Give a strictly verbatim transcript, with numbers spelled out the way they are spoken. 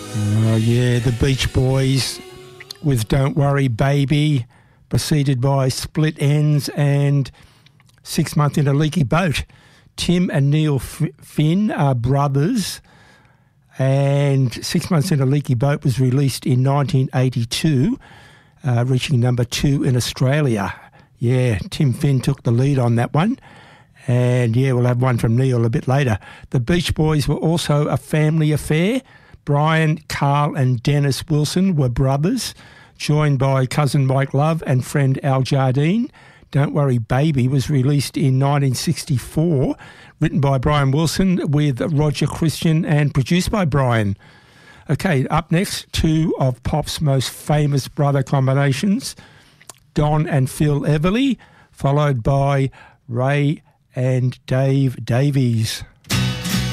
Oh, yeah, the Beach Boys with Don't Worry Baby, preceded by Split Ends and Six Months in a Leaky Boat. Tim and Neil F- Finn are brothers, and Six Months in a Leaky Boat was released in nineteen eighty-two, uh, reaching number two in Australia. Yeah, Tim Finn took the lead on that one. And, yeah, we'll have one from Neil a bit later. The Beach Boys were also a family affair. Brian, Carl and Dennis Wilson were brothers, joined by cousin Mike Love and friend Al Jardine. Don't Worry Baby was released in nineteen sixty-four, written by Brian Wilson with Roger Christian and produced by Brian. Okay, up next, two of pop's most famous brother combinations, Don and Phil Everly, followed by Ray and Dave Davies.